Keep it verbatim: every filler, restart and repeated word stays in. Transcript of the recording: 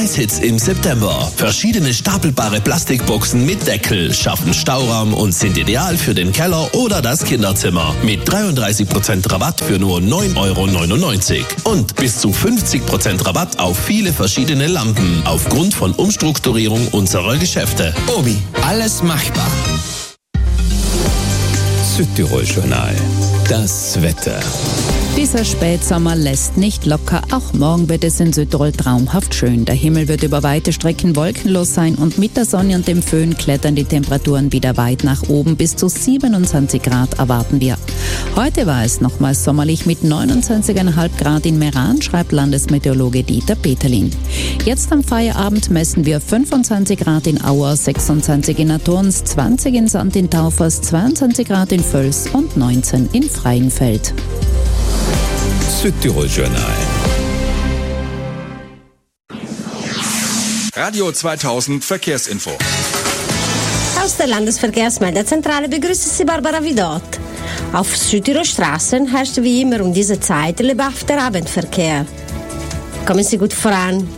Preishits im September. Verschiedene stapelbare Plastikboxen mit Deckel schaffen Stauraum und sind ideal für den Keller oder das Kinderzimmer. Mit dreiunddreißig Prozent Rabatt für nur neun Euro neunundneunzig. Und bis zu fünfzig Prozent Rabatt auf viele verschiedene Lampen aufgrund von Umstrukturierung unserer Geschäfte. Obi, alles machbar. Südtirol-Journal. Das Wetter. Dieser Spätsommer lässt nicht locker. Auch morgen wird es in Südtirol traumhaft schön. Der Himmel wird über weite Strecken wolkenlos sein und mit der Sonne und dem Föhn klettern die Temperaturen wieder weit nach oben. Bis zu siebenundzwanzig Grad erwarten wir. Heute war es nochmals sommerlich mit neunundzwanzig Komma fünf Grad in Meran, schreibt Landesmeteorologe Dieter Peterlin. Jetzt am Feierabend messen wir fünfundzwanzig Grad in Auer, sechsundzwanzig in Aturns, zwanzig in Sant in Taufers, zweiundzwanzig Grad in Völs und neunzehn in Freienfeld. Südtirol-Journal. Radio zweitausend Verkehrsinfo. Aus der Landesverkehrsmeldezentrale begrüßt Sie Barbara Vidot. Auf Südtirol-Straßen herrscht wie immer um diese Zeit lebhafter Abendverkehr. Kommen Sie gut voran.